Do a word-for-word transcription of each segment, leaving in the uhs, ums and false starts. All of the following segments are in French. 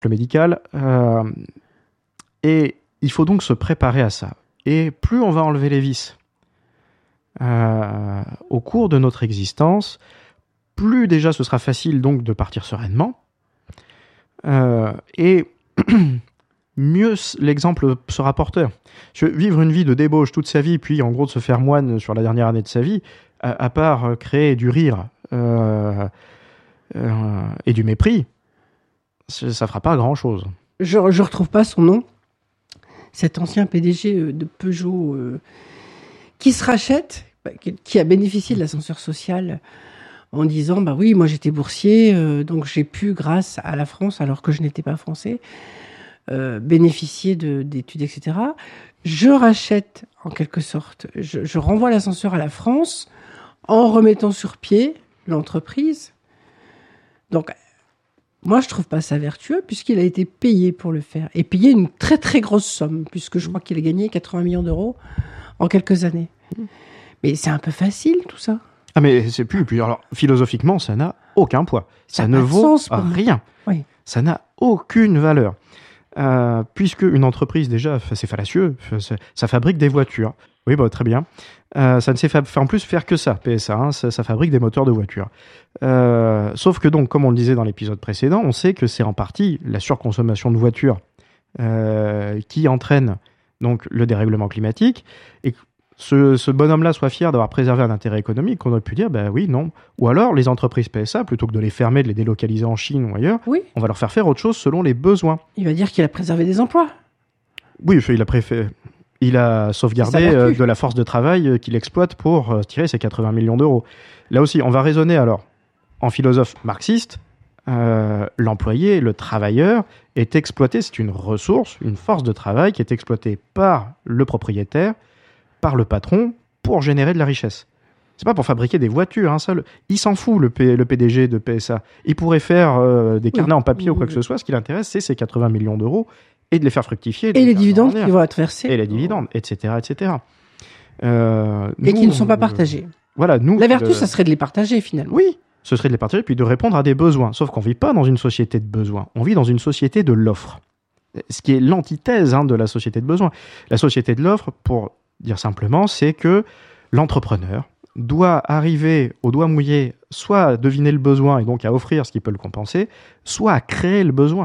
le médical. Euh, et il faut donc se préparer à ça. Et plus on va enlever les vices euh, au cours de notre existence, plus déjà ce sera facile donc de partir sereinement. Euh, et mieux l'exemple sera porteur. Vivre une vie de débauche toute sa vie, puis en gros de se faire moine sur la dernière année de sa vie, à, à part créer du rire euh, euh, et du mépris, ça fera pas grand-chose. Je ne retrouve pas son nom. Cet ancien P D G de Peugeot euh, qui se rachète, qui a bénéficié de l'ascenseur social en disant bah oui, moi j'étais boursier, euh, donc j'ai pu, grâce à la France, alors que je n'étais pas français, euh, bénéficier de, d'études, et cetera. Je rachète, en quelque sorte, je, je renvoie l'ascenseur à la France en remettant sur pied l'entreprise. Donc, moi, je trouve pas ça vertueux, puisqu'il a été payé pour le faire. Et payé une très, très grosse somme, puisque je crois qu'il a gagné quatre-vingts millions d'euros en quelques années. Mais c'est un peu facile, tout ça. Ah, mais c'est plus. Puis alors, philosophiquement, ça n'a aucun poids. Ça, Ça ne n'a pas de vaut sens pour moi. rien. Oui. Ça n'a aucune valeur. Euh, puisque une entreprise, déjà, c'est fallacieux, ça, ça fabrique des voitures. Oui, bah, très bien. Euh, ça ne sait fa- en plus faire que ça, P S A, hein, ça, ça fabrique des moteurs de voitures. Euh, sauf que donc, comme on le disait dans l'épisode précédent, on sait que c'est en partie la surconsommation de voitures euh, qui entraîne donc le dérèglement climatique, et que ce, ce bonhomme-là soit fier d'avoir préservé un intérêt économique, on aurait pu dire, bah oui, non. Ou alors, les entreprises P S A, plutôt que de les fermer, de les délocaliser en Chine ou ailleurs, Oui. on va leur faire faire autre chose selon les besoins. Il va dire qu'il a préservé des emplois. Oui, il a préféré... Il a sauvegardé euh, de la force de travail euh, qu'il exploite pour euh, tirer ses quatre-vingts millions d'euros. Là aussi, on va raisonner alors en philosophe marxiste. Euh, l'employé, le travailleur, est exploité, c'est une ressource, une force de travail qui est exploitée par le propriétaire, par le patron, pour générer de la richesse. C'est pas pour fabriquer des voitures, hein, ça, le... il s'en fout, le, P... le P D G de P S A. Il pourrait faire euh, des carnets oui. en papier oui, ou quoi oui. que ce soit, ce qui l'intéresse, c'est ces quatre-vingts millions d'euros, et de les faire fructifier. Et les dividendes qui vont être versés. Et les dividendes, et cetera, et cetera. Euh, et nous, qui ne sont pas partagés. Euh, voilà, nous... La vertu, euh, ça serait de les partager, finalement. Oui, ce serait de les partager, puis de répondre à des besoins. Sauf qu'on ne vit pas dans une société de besoins, on vit dans une société de l'offre. Ce qui est l'antithèse hein, de la société de besoins. La société de l'offre, pour dire simplement, c'est que l'entrepreneur doit arriver au doigt mouillé, soit à deviner le besoin et donc à offrir ce qui peut le compenser, soit à créer le besoin.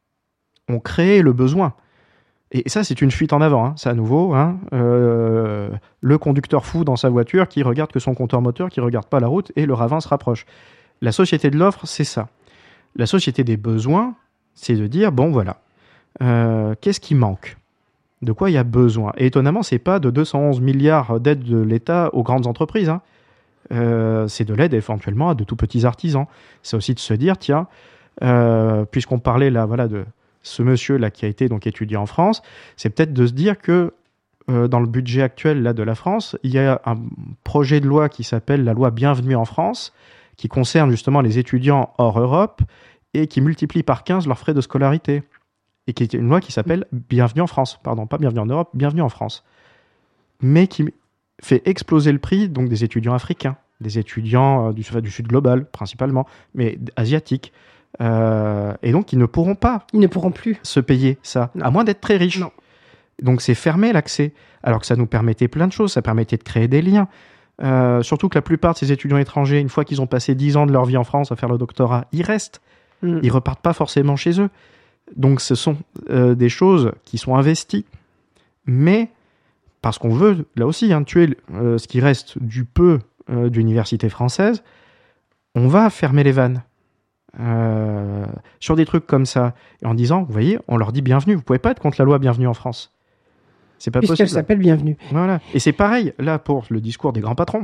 On crée le besoin. Et ça, c'est une fuite en avant. Hein. C'est à nouveau hein, euh, le conducteur fou dans sa voiture qui regarde que son compteur moteur, qui ne regarde pas la route, et le ravin se rapproche. La société de l'offre, c'est ça. La société des besoins, c'est de dire, bon voilà, euh, qu'est-ce qui manque ? De quoi il y a besoin ? Et étonnamment, ce n'est pas de deux cent onze milliards d'aides de l'État aux grandes entreprises. Hein. Euh, c'est de l'aide éventuellement à de tout petits artisans. C'est aussi de se dire, tiens, euh, puisqu'on parlait là, voilà, de ce monsieur-là qui a été donc étudié en France, c'est peut-être de se dire que euh, dans le budget actuel là, de la France, il y a un projet de loi qui s'appelle la loi Bienvenue en France, qui concerne justement les étudiants hors Europe et qui multiplie par quinze leurs frais de scolarité. Et qui est une loi qui s'appelle Bienvenue en France. Pardon, pas Bienvenue en Europe, Bienvenue en France. Mais qui fait exploser le prix donc, des étudiants africains, des étudiants euh, du, du Sud global principalement, mais asiatiques. Euh, et donc, ils ne pourront pas Ils ne pourront plus se payer ça, non. à moins d'être très riches. Non. Donc, c'est fermer l'accès. Alors que ça nous permettait plein de choses. Ça permettait de créer des liens. Euh, surtout que la plupart de ces étudiants étrangers, une fois qu'ils ont passé dix ans de leur vie en France à faire le doctorat, ils restent. Mm. Ils repartent pas forcément chez eux. Donc, ce sont euh, des choses qui sont investies. Mais, parce qu'on veut, là aussi, hein, tuer euh, ce qui reste du peu euh, d'universités françaises, on va fermer les vannes. Euh, sur des trucs comme ça, et en disant, vous voyez, on leur dit bienvenue, vous pouvez pas être contre la loi Bienvenue en France. C'est pas Puisqu'elle possible. Puisqu'elle s'appelle Bienvenue. Voilà. Et c'est pareil, là, pour le discours des grands patrons.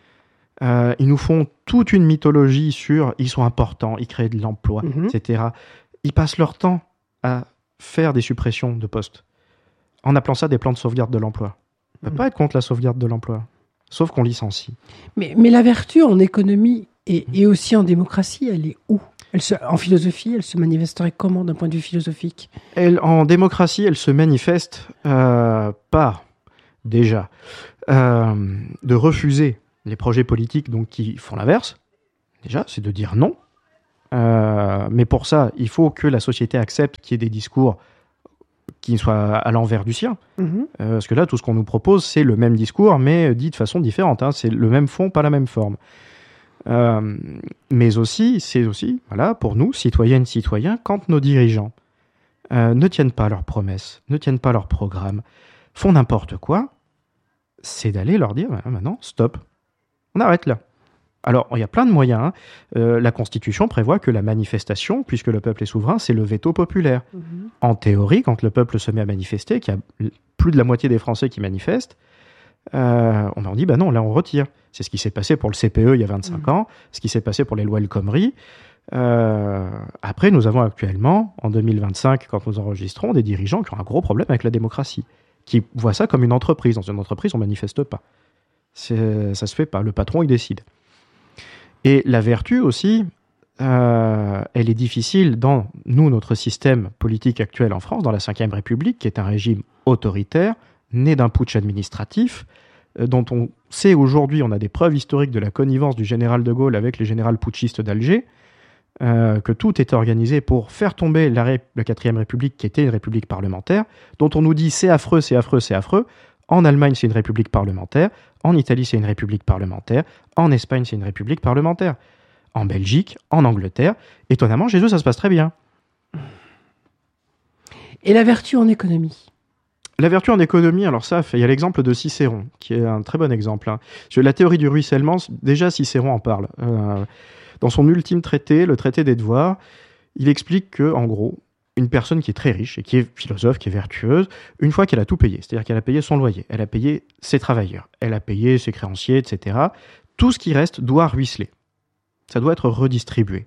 Euh, ils nous font toute une mythologie sur ils sont importants, ils créent de l'emploi, mm-hmm. et cetera. Ils passent leur temps à faire des suppressions de postes, en appelant ça des plans de sauvegarde de l'emploi. On ne peut mm-hmm. pas être contre la sauvegarde de l'emploi, sauf qu'on licencie. Mais, mais la vertu en économie et, mm-hmm. et aussi en démocratie, elle est où ? Elle se, en philosophie, elle se manifesterait comment d'un point de vue philosophique ? Elle, en démocratie, elle se manifeste euh, par, déjà, euh, de refuser les projets politiques donc, qui font l'inverse. Déjà, c'est de dire non. Euh, mais pour ça, il faut que la société accepte qu'il y ait des discours qui soient à l'envers du sien. Mmh. Euh, parce que là, tout ce qu'on nous propose, c'est le même discours, mais dit de façon différente. Hein. C'est le même fond, pas la même forme. Euh, mais aussi, c'est aussi, voilà, pour nous, citoyennes, citoyens, quand nos dirigeants euh, ne tiennent pas leurs promesses, ne tiennent pas leurs programmes, font n'importe quoi, c'est d'aller leur dire, ah, maintenant, stop, on arrête là. Alors, il y a plein de moyens. Hein. Euh, la Constitution prévoit que la manifestation, puisque le peuple est souverain, c'est le veto populaire. Mmh. En théorie, quand le peuple se met à manifester, qu'il y a plus de la moitié des Français qui manifestent, euh, on leur dit, bah non, là on retire. C'est ce qui s'est passé pour le C P E il y a vingt-cinq mmh. ans, ce qui s'est passé pour les lois El Khomri. Euh, après, nous avons actuellement, en deux mille vingt-cinq, quand nous enregistrons, des dirigeants qui ont un gros problème avec la démocratie, qui voient ça comme une entreprise. Dans une entreprise, on ne manifeste pas. C'est, ça se fait pas. Le patron, il décide. Et la vertu aussi, euh, elle est difficile dans, nous, notre système politique actuel en France, dans la cinquième République, qui est un régime autoritaire, né d'un putsch administratif, euh, dont on sait aujourd'hui, on a des preuves historiques de la connivence du général de Gaulle avec les généraux putschistes d'Alger, euh, que tout était organisé pour faire tomber la, ré- la quatrième République, qui était une république parlementaire, dont on nous dit c'est affreux, c'est affreux, c'est affreux. En Allemagne, c'est une république parlementaire. En Italie, c'est une république parlementaire. En Espagne, c'est une république parlementaire. En Belgique, en Angleterre. Étonnamment, chez eux, ça se passe très bien. Et la vertu en économie ? La vertu en économie, alors ça, il y a l'exemple de Cicéron, qui est un très bon exemple. Hein. La théorie du ruissellement, déjà Cicéron en parle. Euh, dans son ultime traité, le traité des devoirs, il explique que, en gros, une personne qui est très riche et qui est philosophe, qui est vertueuse, une fois qu'elle a tout payé, c'est-à-dire qu'elle a payé son loyer, elle a payé ses travailleurs, elle a payé ses créanciers, et cetera, tout ce qui reste doit ruisseler. Ça doit être redistribué.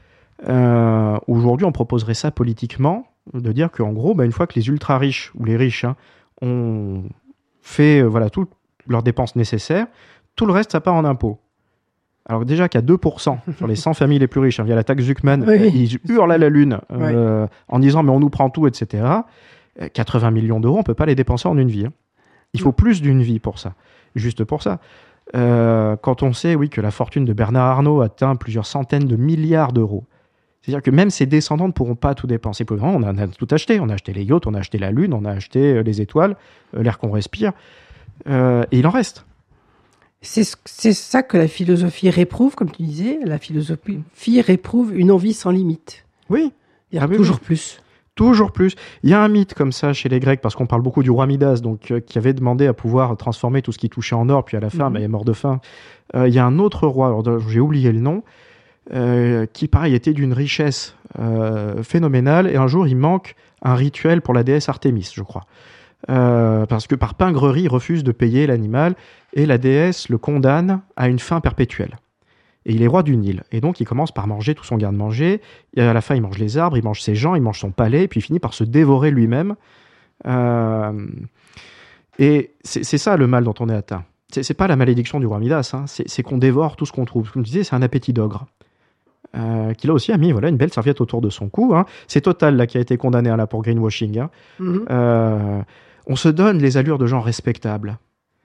Euh, aujourd'hui, on proposerait ça politiquement, de dire qu'en gros, bah, une fois que les ultra-riches, ou les riches, hein, ont fait euh, voilà, toutes leurs dépenses nécessaires, tout le reste, ça part en impôts. Alors déjà qu'à deux pour cent sur les cent familles les plus riches, hein, via la taxe Zuckman, oui. euh, ils hurlent à la lune euh, oui. en disant « mais on nous prend tout », et cetera. quatre-vingts millions d'euros, on ne peut pas les dépenser en une vie. Hein. Il faut plus d'une vie pour ça, juste pour ça. Euh, quand on sait oui, que la fortune de Bernard Arnault atteint plusieurs centaines de milliards d'euros, c'est-à-dire que même ses descendants ne pourront pas tout dépenser. On a, on a tout acheté, on a acheté les yachts, on a acheté la lune, on a acheté les étoiles, euh, l'air qu'on respire, euh, et il en reste. C'est, c'est ça que la philosophie réprouve, comme tu disais. La philosophie réprouve une envie sans limite. Oui. Il y a ah, toujours oui. plus. Toujours plus. Il y a un mythe comme ça chez les Grecs, parce qu'on parle beaucoup du roi Midas, donc, euh, qui avait demandé à pouvoir transformer tout ce qui touchait en or, puis à la fin, mm-hmm. bah, il est mort de faim. Euh, il y a un autre roi, alors, j'ai oublié le nom, euh, qui, pareil, était d'une richesse euh, phénoménale, et un jour, il manque un rituel pour la déesse Artémis, je crois. Euh, parce que par pingrerie, il refuse de payer l'animal et la déesse le condamne à une faim perpétuelle. Et il est roi du Nil. Et donc, il commence par manger tout son garde-manger. Et à la fin, il mange les arbres, il mange ses gens, il mange son palais, et puis il finit par se dévorer lui-même. Euh... Et c'est, c'est ça le mal dont on est atteint. C'est, c'est pas la malédiction du roi Midas, hein. c'est, c'est qu'on dévore tout ce qu'on trouve. Comme je disais, c'est un appétit d'ogre. Euh, qui là aussi a mis voilà, une belle serviette autour de son cou. Hein. C'est Total là, qui a été condamné là, pour greenwashing. Hein. Mm-hmm. Euh, on se donne les allures de gens respectables.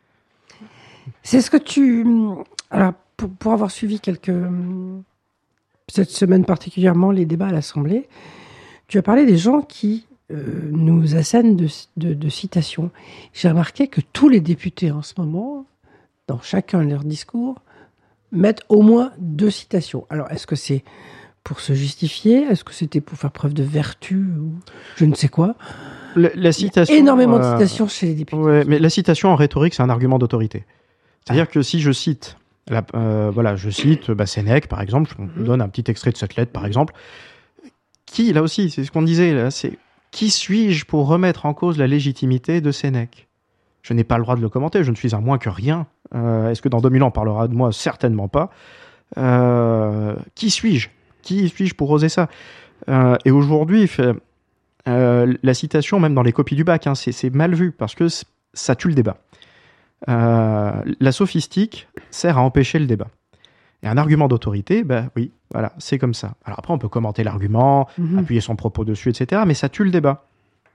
C'est ce que tu... Alors, pour, pour avoir suivi quelques... cette semaine particulièrement les débats à l'Assemblée, tu as parlé des gens qui euh, nous assènent de, de, de citations. J'ai remarqué que tous les députés en ce moment, dans chacun de leurs discours, mettent au moins deux citations. Alors, est-ce que c'est pour se justifier ? Est-ce que c'était pour faire preuve de vertu ou je ne sais quoi ? La, la citation, Il y a énormément de citations euh, chez les députés. Ouais, mais la citation en rhétorique, c'est un argument d'autorité. C'est-à-dire ah. que si je cite, la, euh, voilà, je cite bah, Sénèque, par exemple, je mm-hmm. donne un petit extrait de cette lettre, par exemple. Qui, là aussi, c'est ce qu'on disait, là, c'est qui suis-je pour remettre en cause la légitimité de Sénèque ? Je n'ai pas le droit de le commenter, je ne suis un moins que rien. Euh, est-ce que dans deux mille ans, on parlera de moi ? Certainement pas. Euh, qui suis-je ? Qui suis-je pour oser ça ? euh, Et aujourd'hui, fait, euh, la citation, même dans les copies du bac, hein, c'est, c'est mal vu parce que ça tue le débat. Euh, la sophistique sert à empêcher le débat. Et un argument d'autorité, ben oui, voilà, c'est comme ça. Alors après, on peut commenter l'argument, mmh. appuyer son propos dessus, et cetera, mais ça tue le débat.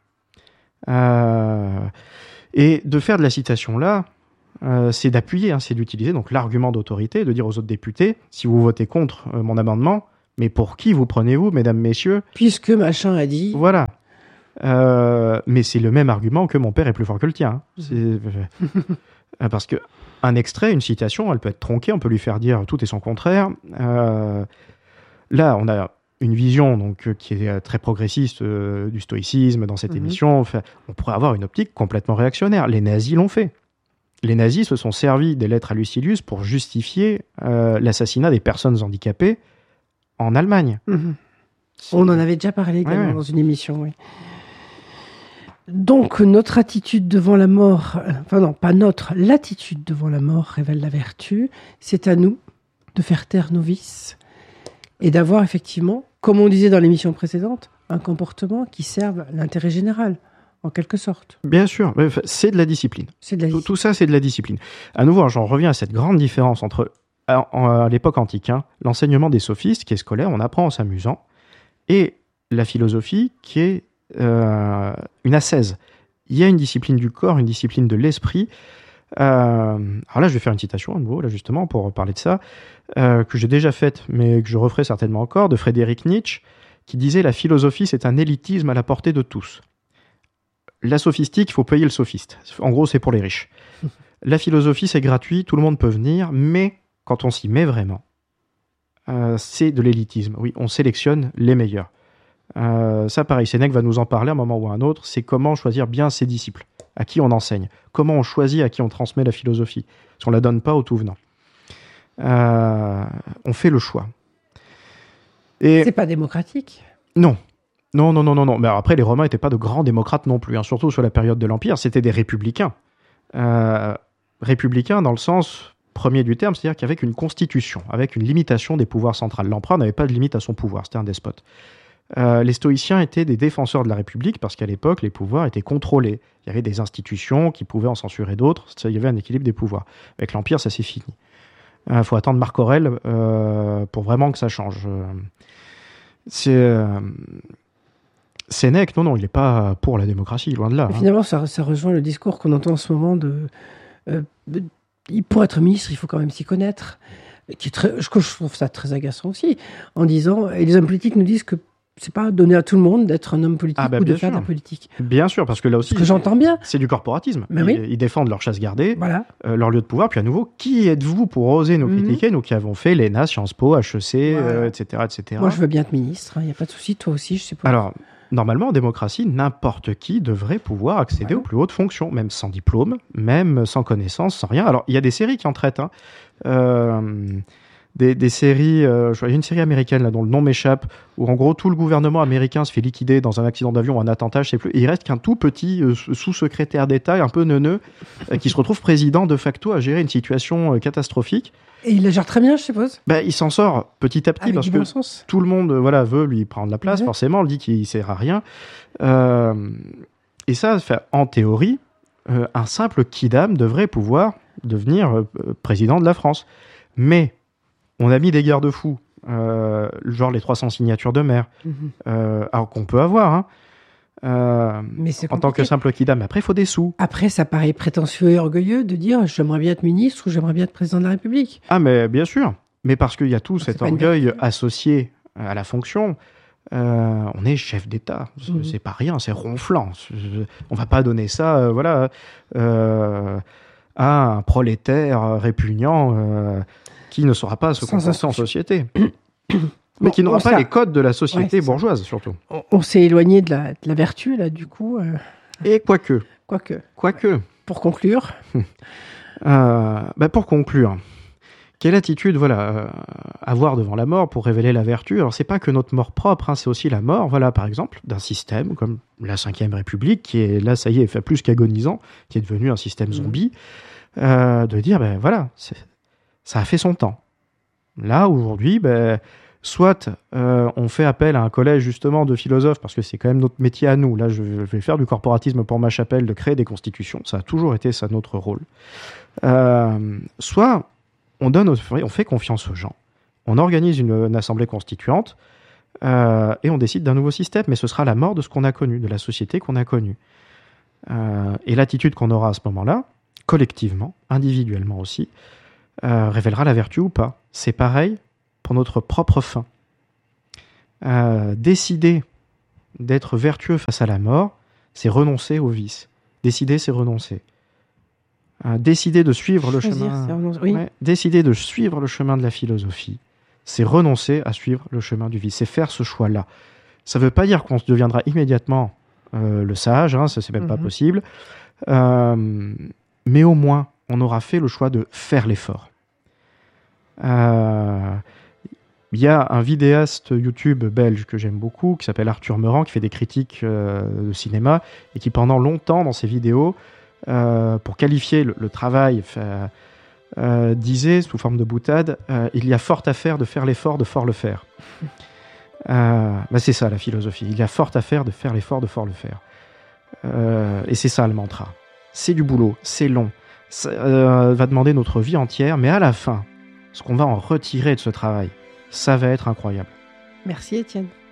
Euh, et de faire de la citation là, euh, c'est d'appuyer, hein, c'est d'utiliser donc l'argument d'autorité, de dire aux autres députés, si vous votez contre euh, mon amendement, Mais pour qui vous prenez-vous, mesdames, messieurs? Puisque machin a dit. Voilà. Euh, mais c'est le même argument que mon père est plus fort que le tien. C'est... Parce que un extrait, une citation, elle peut être tronquée, on peut lui faire dire tout et son contraire. Euh, là, on a une vision donc, qui est très progressiste euh, du stoïcisme dans cette mmh. émission. Enfin, on pourrait avoir une optique complètement réactionnaire. Les nazis l'ont fait. Les nazis se sont servis des lettres à Lucilius pour justifier euh, l'assassinat des personnes handicapées en Allemagne. Mmh. On en avait déjà parlé également ouais, ouais. dans une émission, oui. Donc, notre attitude devant la mort, enfin non, pas notre, l'attitude devant la mort révèle la vertu. C'est à nous de faire taire nos vices et d'avoir effectivement, comme on disait dans l'émission précédente, un comportement qui serve l'intérêt général, en quelque sorte. Bien sûr, c'est de la discipline. C'est de la discipline. Tout, tout ça, c'est de la discipline. À nouveau, j'en reviens à cette grande différence entre, à, à l'époque antique, hein, l'enseignement des sophistes, qui est scolaire, on apprend en s'amusant, et la philosophie, qui est Euh, une ascèse. Il y a une discipline du corps, une discipline de l'esprit. Euh, alors là, je vais faire une citation à nouveau, là justement, pour parler de ça, euh, que j'ai déjà faite, mais que je referai certainement encore, de Friedrich Nietzsche, qui disait « La philosophie, c'est un élitisme à la portée de tous. La sophistique, il faut payer le sophiste. En gros, c'est pour les riches. La philosophie, c'est gratuit, tout le monde peut venir, mais quand on s'y met vraiment, euh, c'est de l'élitisme. Oui, on sélectionne les meilleurs. » Euh, ça, pareil, Sénèque va nous en parler à un moment ou à un autre. C'est comment choisir bien ses disciples, à qui on enseigne, comment on choisit à qui on transmet la philosophie. Si on la donne pas au tout venant, euh, on fait le choix. Et c'est pas démocratique. Non, non, non, non, non, non. Mais après, les Romains n'étaient pas de grands démocrates non plus. Hein. Surtout sur la période de l'Empire, c'était des républicains. Euh, républicains dans le sens premier du terme, c'est-à-dire qu'avec une constitution, avec une limitation des pouvoirs centrales. L'empereur n'avait pas de limite à son pouvoir. C'était un despote. Euh, les stoïciens étaient des défenseurs de la République parce qu'à l'époque, les pouvoirs étaient contrôlés. Il y avait des institutions qui pouvaient en censurer d'autres. Il y avait un équilibre des pouvoirs. Avec l'Empire, ça s'est fini. Il euh, faut attendre Marc Aurèle euh, pour vraiment que ça change. Euh, c'est... Euh... Sénèque, non, non, il n'est pas pour la démocratie, loin de là. Mais hein. Finalement, ça, ça rejoint le discours qu'on entend en ce moment de... Euh, pour être ministre, il faut quand même s'y connaître. Qui est très, je, je trouve ça très agaçant aussi, en disant... Et les hommes politiques nous disent que c'est pas donné à tout le monde d'être un homme politique ah bah, ou de faire sûr. de la politique. Bien sûr, parce que là aussi, ce que j'entends bien, c'est du corporatisme. Mais ils, oui. ils défendent leur chasse gardée, voilà. euh, leur lieu de pouvoir. Puis à nouveau, qui êtes-vous pour oser nous mm-hmm. critiquer, nous qui avons fait l'E N A, Sciences Po, H E C, voilà. euh, et cetera, et cetera. Moi, je veux bien être ministre. Il hein, n'y a pas de souci. Toi aussi, je sais pas. Alors, normalement, en démocratie, n'importe qui devrait pouvoir accéder voilà. aux plus hautes fonctions, même sans diplôme, même sans connaissance, sans rien. Alors, il y a des séries qui en traitent. Hein. Euh, Des, des séries, euh, il y a une série américaine là dont le nom m'échappe, où en gros tout le gouvernement américain se fait liquider dans un accident d'avion ou un attentat, je sais plus, et il reste qu'un tout petit euh, sous-secrétaire d'État, un peu neuneux, euh, qui se retrouve président de facto à gérer une situation euh, catastrophique. Et il la gère très bien, je suppose. Ben, il s'en sort petit à petit, Avec parce du que bon sens. tout le monde euh, voilà, veut lui prendre la place, ouais. forcément, on le dit qu'il ne sert à rien. Euh, et ça, fait, en théorie, euh, un simple kidam devrait pouvoir devenir euh, président de la France. Mais on a mis des garde-fous, euh, genre les trois cents signatures de maire, mmh. euh, alors qu'on peut avoir, hein, euh, mais c'est en tant que simple kidam. Après, il faut des sous. Après, ça paraît prétentieux et orgueilleux de dire « j'aimerais bien être ministre » ou « j'aimerais bien être président de la République ». Ah, mais bien sûr. Mais parce qu'il y a tout cet orgueil associé à la fonction. Euh, on est chef d'État. C'est, mmh. c'est pas rien, c'est ronflant. On va pas donner ça, euh, voilà, euh, à un prolétaire répugnant... Euh, qui ne saura pas se comporter en société, mais bon, qui n'aura pas ça. les codes de la société ouais, bourgeoise, surtout. On, on s'est éloigné de la, de la vertu, là, du coup. Euh... Et quoique. Quoique. Quoique. Pour conclure. euh, bah pour conclure, quelle attitude, voilà, euh, avoir devant la mort pour révéler la vertu? Alors, c'est pas que notre mort propre, hein, c'est aussi la mort, voilà, par exemple, d'un système comme la cinquième République, qui est, là, ça y est, fait plus qu'agonisant, qui est devenu un système zombie, mmh. euh, de dire, ben voilà, c'est... ça a fait son temps. Là, aujourd'hui, ben, soit euh, on fait appel à un collège justement de philosophes, parce que c'est quand même notre métier à nous. Là, je vais faire du corporatisme pour ma chapelle, de créer des constitutions. Ça a toujours été ça notre rôle. Euh, soit on, donne, on fait confiance aux gens. On organise une, une assemblée constituante euh, et on décide d'un nouveau système. Mais ce sera la mort de ce qu'on a connu, de la société qu'on a connue. Euh, et l'attitude qu'on aura à ce moment-là, collectivement, individuellement aussi, Euh, révélera la vertu ou pas. C'est pareil pour notre propre fin. Euh, décider d'être vertueux face à la mort, c'est renoncer au vice. Décider, c'est renoncer. Euh, décider de suivre le Choisir, chemin, c'est renoncer, oui. ouais, décider de suivre le chemin de la philosophie, c'est renoncer à suivre le chemin du vice. C'est faire ce choix-là. Ça ne veut pas dire qu'on deviendra immédiatement euh, le sage, hein, ça c'est même Mhm. pas possible. Euh, mais au moins, on aura fait le choix de faire l'effort. Euh, Il y a un vidéaste YouTube belge que j'aime beaucoup, qui s'appelle Arthur Meurant, qui fait des critiques euh, de cinéma, et qui pendant longtemps, dans ses vidéos, euh, pour qualifier le, le travail, euh, euh, disait, sous forme de boutade, euh, il y a fort à faire de faire l'effort de fort le faire. Euh, bah c'est ça la philosophie, il y a fort à faire de faire l'effort de fort le faire. Euh, et c'est ça le mantra. C'est du boulot, c'est long, ça euh, va demander notre vie entière, mais à la fin, ce qu'on va en retirer de ce travail, ça va être incroyable. Merci Étienne.